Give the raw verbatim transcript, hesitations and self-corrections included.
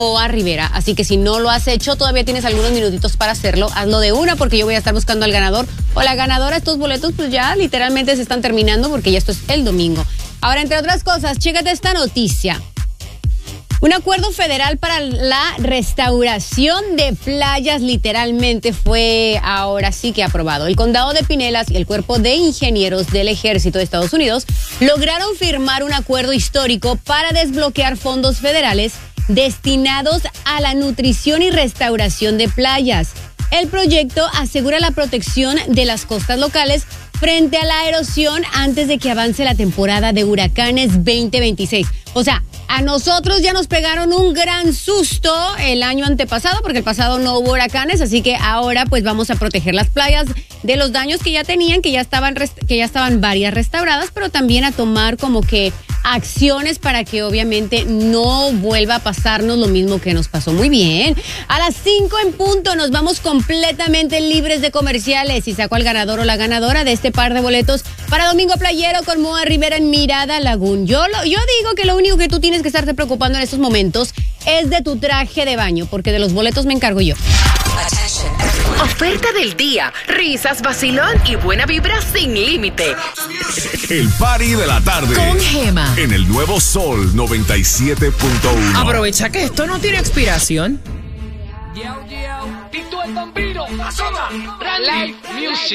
Moa Rivera. Así que si no lo has hecho, todavía tienes algunos minutitos para hacerlo. Hazlo de una, porque yo voy a estar buscando al ganador o la ganadora. Estos boletos pues ya literalmente se están terminando, porque ya esto es el domingo. Ahora, entre otras cosas, chécate esta noticia. Un acuerdo federal para la restauración de playas literalmente fue ahora sí que aprobado. El condado de Pinellas y el Cuerpo de Ingenieros del Ejército de Estados Unidos lograron firmar un acuerdo histórico para desbloquear fondos federales destinados a la nutrición y restauración de playas. El proyecto asegura la protección de las costas locales frente a la erosión antes de que avance la temporada de huracanes veinte veintiséis. O sea, a nosotros ya nos pegaron un gran susto el año antepasado, porque el pasado no hubo huracanes, así que ahora pues vamos a proteger las playas de los daños que ya tenían, que ya estaban, que ya estaban varias restauradas, pero también a tomar como que acciones para que obviamente no vuelva a pasarnos lo mismo que nos pasó. Muy bien. A las cinco en punto nos vamos completamente libres de comerciales y saco al ganador o la ganadora de este par de boletos para Domingo Playero con Moa Rivera en Mirada Lagoon. Yo, lo, yo digo que lo único que tú tienes que estarte preocupando en estos momentos es de tu traje de baño, porque de los boletos me encargo yo. Oferta del día, risas, vacilón y buena vibra sin límite. El party de la tarde. Con Gema. En el nuevo Sol noventa y siete punto uno. Aprovecha que esto no tiene expiración. Yo, yo, Tito el Bambino, Azota, Live Music.